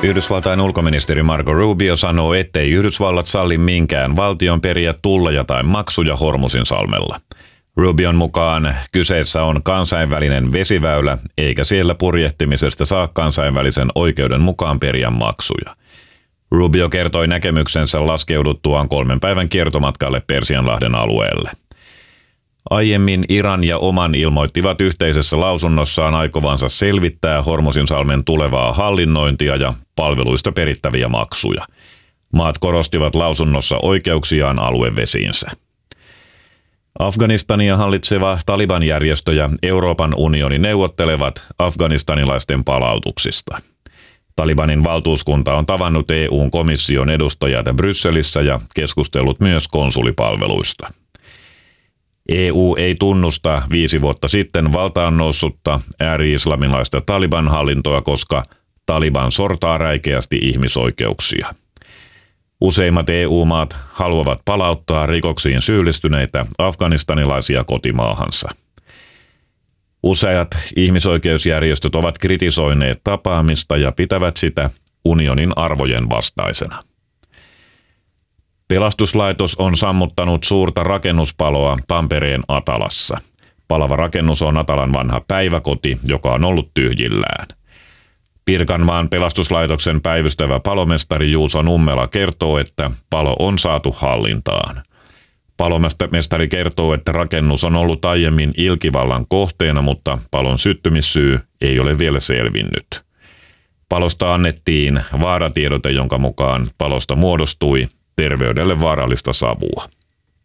Yhdysvaltain ulkoministeri Marco Rubio sanoo, ettei Yhdysvallat salli minkään valtion periä tulleja tai maksuja Hormuzinsalmella. Rubion mukaan kyseessä on kansainvälinen vesiväylä, eikä siellä purjehtimisesta saa kansainvälisen oikeuden mukaan periä maksuja. Rubio kertoi näkemyksensä laskeuduttuaan 3 päivän kiertomatkalle Persianlahden alueelle. Aiemmin Iran ja Oman ilmoittivat yhteisessä lausunnossaan aikovansa selvittää Hormuzinsalmen tulevaa hallinnointia ja palveluista perittäviä maksuja. Maat korostivat lausunnossa oikeuksiaan aluevesiinsä. Afganistania hallitseva Taliban-järjestö ja Euroopan unioni neuvottelevat afganistanilaisten palautuksista. Talibanin valtuuskunta on tavannut EU:n komission edustajat Brysselissä ja keskustellut myös konsulipalveluista. EU ei tunnusta 5 vuotta sitten valtaan noussutta ääri-islamilaista Taliban-hallintoa, koska Taliban sortaa räikeästi ihmisoikeuksia. Useimmat EU-maat haluavat palauttaa rikoksiin syyllistyneitä afganistanilaisia kotimaahansa. Useat ihmisoikeusjärjestöt ovat kritisoineet tapaamista ja pitävät sitä unionin arvojen vastaisena. Pelastuslaitos on sammuttanut suurta rakennuspaloa Tampereen Atalassa. Palava rakennus on Atalan vanha päiväkoti, joka on ollut tyhjillään. Pirkanmaan pelastuslaitoksen päivystävä palomestari Juuso Nummela kertoo, että palo on saatu hallintaan. Palomestari kertoo, että rakennus on ollut aiemmin ilkivallan kohteena, mutta palon syttymissyy ei ole vielä selvinnyt. Palosta annettiin vaaratiedote, jonka mukaan palosta muodostui terveydelle vaarallista savua.